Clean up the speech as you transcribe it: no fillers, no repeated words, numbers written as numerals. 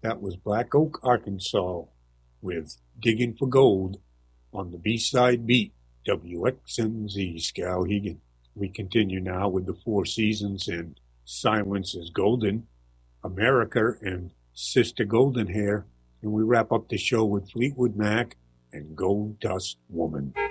That was Black Oak, Arkansas, with Digging for Gold on the B-side beat, WXMZ Skowhegan. We continue now with the Four Seasons and Silence is Golden, America and Sister Golden Hair, and we wrap up the show with Fleetwood Mac and Gold Dust Woman.